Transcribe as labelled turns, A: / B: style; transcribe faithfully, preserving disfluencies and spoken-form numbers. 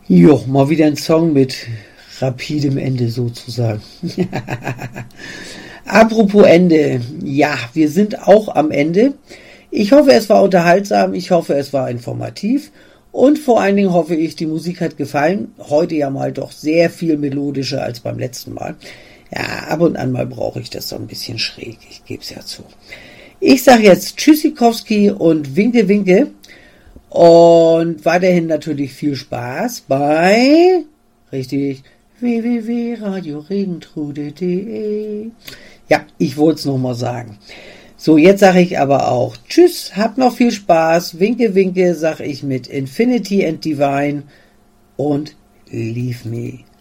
A: Jo, mal wieder ein Song mit rapidem Ende sozusagen. Apropos Ende, ja, wir sind auch am Ende. Ich hoffe, es war unterhaltsam, ich hoffe, es war informativ und vor allen Dingen hoffe ich, die Musik hat gefallen. Heute ja mal doch sehr viel melodischer als beim letzten Mal. Ja, ab und an mal brauche ich das so ein bisschen schräg, ich gebe es ja zu. Ich sage jetzt Tschüssikowski und Winke, Winke. Und weiterhin natürlich viel Spaß bei, richtig, w w w punkt radio regentrude punkt de. Ja, ich wollte es nochmal sagen. So, jetzt sage ich aber auch Tschüss, habt noch viel Spaß. Winke, Winke, sage ich mit Infinity and Divine und Leave Me.